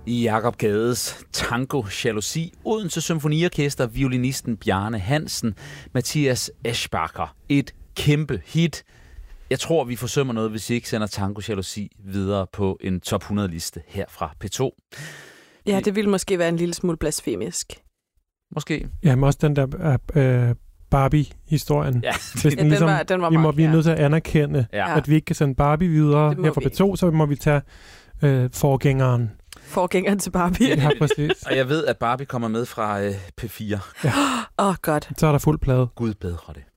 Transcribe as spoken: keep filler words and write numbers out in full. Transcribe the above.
Jakob Gades Tango Jalousi, Odense Symfoniorkester, violinisten Bjarne Hansen, Mathias Eschbacher. Et kæmpe hit. Jeg tror, vi forsømmer noget, hvis vi ikke sender Tango Jalousi videre på en top hundrede-liste her fra P to. Ja, det ville måske være en lille smule blasfemisk. Måske. Ja, men også den der øh, Barbie-historien. Ja, Hvis ja, den den ligesom, var, den var vi, må, meget, vi er ja. nødt til at anerkende, Ja. at vi ikke kan sende Barbie videre Det må her fra vi. P to, så må vi tage øh, forgængeren. Forgængeren til Barbie. Ja, præcis. Og jeg ved, at Barbie kommer med fra øh, P fire. Åh, oh, godt. Så er der fuld plade. Gud bedre det.